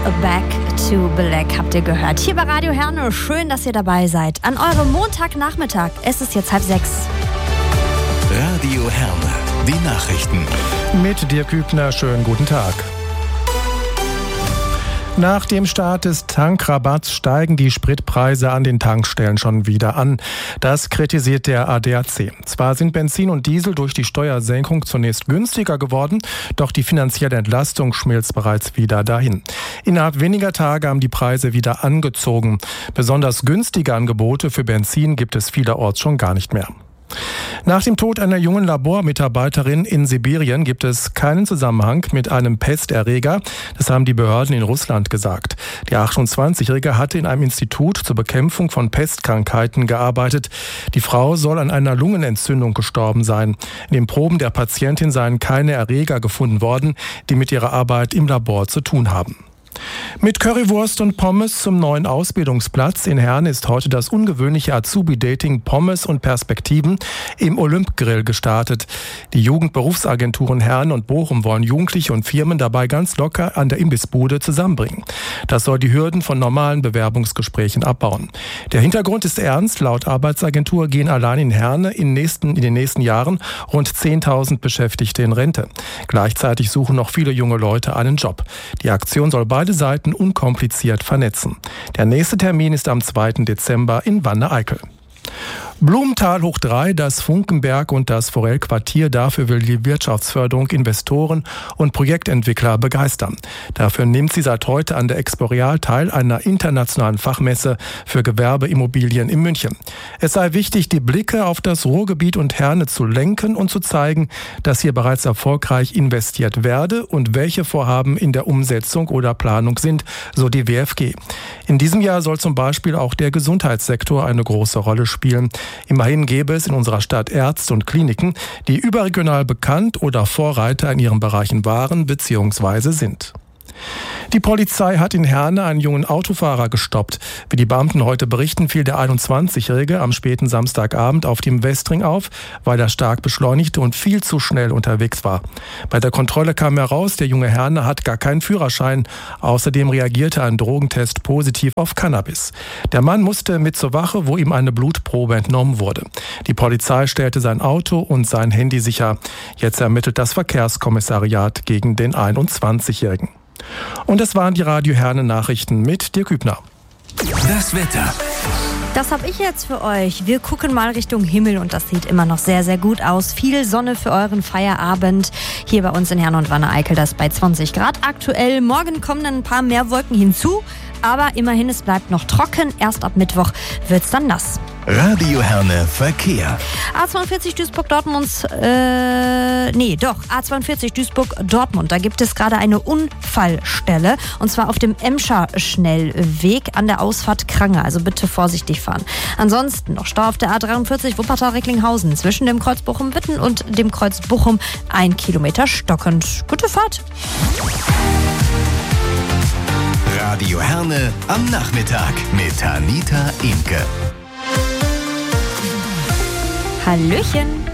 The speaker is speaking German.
Back to Black habt ihr gehört. Hier bei Radio Herne. Schön, dass ihr dabei seid. An eurem Montagnachmittag. Es ist jetzt 5:30. Radio Herne. Die Nachrichten. Mit Dirk Hübner. Schönen guten Tag. Nach dem Start des Tankrabatts steigen die Spritpreise an den Tankstellen schon wieder an. Das kritisiert der ADAC. Zwar sind Benzin und Diesel durch die Steuersenkung zunächst günstiger geworden, doch die finanzielle Entlastung schmilzt bereits wieder dahin. Innerhalb weniger Tage haben die Preise wieder angezogen. Besonders günstige Angebote für Benzin gibt es vielerorts schon gar nicht mehr. Nach dem Tod einer jungen Labormitarbeiterin in Sibirien gibt es keinen Zusammenhang mit einem Pesterreger. Das haben die Behörden in Russland gesagt. Die 28-Jährige hatte in einem Institut zur Bekämpfung von Pestkrankheiten gearbeitet. Die Frau soll an einer Lungenentzündung gestorben sein. In den Proben der Patientin seien keine Erreger gefunden worden, die mit ihrer Arbeit im Labor zu tun haben. Mit Currywurst und Pommes zum neuen Ausbildungsplatz in Herne ist heute das ungewöhnliche Azubi-Dating Pommes und Perspektiven im Olymp-Grill gestartet. Die Jugendberufsagenturen Herne und Bochum wollen Jugendliche und Firmen dabei ganz locker an der Imbissbude zusammenbringen. Das soll die Hürden von normalen Bewerbungsgesprächen abbauen. Der Hintergrund ist ernst. Laut Arbeitsagentur gehen allein in Herne in den nächsten Jahren rund 10.000 Beschäftigte in Rente. Gleichzeitig suchen noch viele junge Leute einen Job. Die Aktion soll beide Seiten unkompliziert vernetzen. Der nächste Termin ist am 2. Dezember in Wanne-Eickel. Blumenthal hoch 3, das Funkenberg und das Forellquartier. Dafür will die Wirtschaftsförderung Investoren und Projektentwickler begeistern. Dafür nimmt sie seit heute an der Exporeal teil, einer internationalen Fachmesse für Gewerbeimmobilien in München. Es sei wichtig, die Blicke auf das Ruhrgebiet und Herne zu lenken und zu zeigen, dass hier bereits erfolgreich investiert werde und welche Vorhaben in der Umsetzung oder Planung sind, so die WFG. In diesem Jahr soll zum Beispiel auch der Gesundheitssektor eine große Rolle spielen. Immerhin gäbe es in unserer Stadt Ärzte und Kliniken, die überregional bekannt oder Vorreiter in ihren Bereichen waren bzw. sind. Die Polizei hat in Herne einen jungen Autofahrer gestoppt. Wie die Beamten heute berichten, fiel der 21-Jährige am späten Samstagabend auf dem Westring auf, weil er stark beschleunigte und viel zu schnell unterwegs war. Bei der Kontrolle kam heraus, der junge Herne hat gar keinen Führerschein. Außerdem reagierte ein Drogentest positiv auf Cannabis. Der Mann musste mit zur Wache, wo ihm eine Blutprobe entnommen wurde. Die Polizei stellte sein Auto und sein Handy sicher. Jetzt ermittelt das Verkehrskommissariat gegen den 21-Jährigen. Und das waren die Radio Herne Nachrichten mit Dirk Hübner. Das Wetter. Das habe ich jetzt für euch. Wir gucken mal Richtung Himmel und das sieht immer noch sehr, sehr gut aus. Viel Sonne für euren Feierabend. Hier bei uns in Herne und Wanne-Eickel, das bei 20 Grad aktuell. Morgen kommen dann ein paar mehr Wolken hinzu. Aber immerhin, es bleibt noch trocken. Erst ab Mittwoch wird's dann nass. Radio Herne Verkehr. A42 Duisburg-Dortmund, A42 Duisburg-Dortmund. Da gibt es gerade eine Unfallstelle. Und zwar auf dem Emscher Schnellweg an der Ausfahrt Krange. Also bitte vorsichtig fahren. Ansonsten noch Stau auf der A43 Wuppertal-Recklinghausen. Zwischen dem Kreuz Bochum-Witten und dem Kreuz Bochum 1 Kilometer stockend. Gute Fahrt. Radio Herne am Nachmittag mit Anita Imke. Hallöchen.